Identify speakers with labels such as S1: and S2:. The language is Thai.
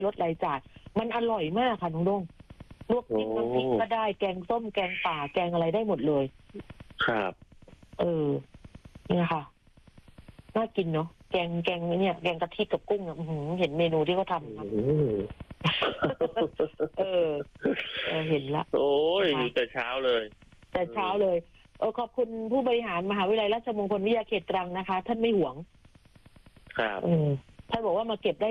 S1: ลดรายจ่ายมันอร่อยมากค่ะน้องดงลวกจิ้มน้ำพริกก็ได้แกงส้มแกงป่าแกงอะไรได้หมดเลย
S2: ครับ
S1: เนี่ยค่ะน่ากินเนาะแกงเนี่ยแกงกะทิกับกุ้งเห็นเมนูที่เขาทำครับเห็นละ
S2: โอ้ยอยู่แต่เช้าเลย
S1: ขอบคุณผู้บริหารมหาวิทยาลัยราชมงคลวิทยาเขตตรังนะคะท่านไม่หวง
S2: ครับ
S1: ท่านบอกว่ามาเก็บได้